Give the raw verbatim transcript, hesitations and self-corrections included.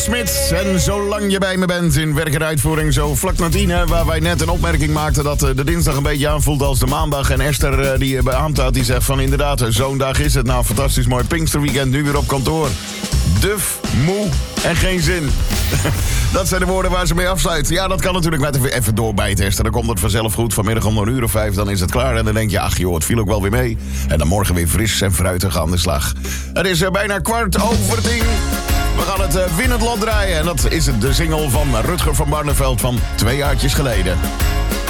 Smits, en zolang je bij me bent in werk en uitvoering, zo vlak na tien, hè, waar wij net een opmerking maakten dat uh, de dinsdag een beetje aanvoelt als de maandag. En Esther, uh, die uh, beaamt had, die zegt van inderdaad, zo'n dag is het. Nou, fantastisch mooi Pinksterweekend, nu weer op kantoor. Duf, moe en geen zin. Dat zijn de woorden waar ze mee afsluiten. Ja, dat kan natuurlijk met even, even doorbijten, Esther. Dan komt het vanzelf goed. Vanmiddag om een uur of vijf, dan is het klaar. En dan denk je, ach joh, het viel ook wel weer mee. En dan morgen weer fris en fruitig aan de slag. Het is uh, bijna kwart over tien. We gaan het uh, winnend lot draaien. En dat is het, de single van Rutger van Barneveld van twee jaartjes geleden.